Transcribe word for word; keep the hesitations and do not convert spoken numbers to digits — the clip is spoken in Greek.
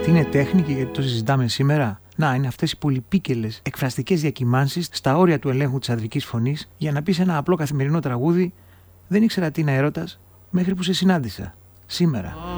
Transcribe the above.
γιατί είναι τέχνη και γιατί το συζητάμε σήμερα. Να, είναι αυτές οι πολυπίκελες εκφραστικές διακυμάνσεις στα όρια του ελέγχου της ανδρικής φωνής για να πεις ένα απλό καθημερινό τραγούδι. Δεν ήξερα τι είναι έρωτας μέχρι που σε συνάντησα. Σήμερα.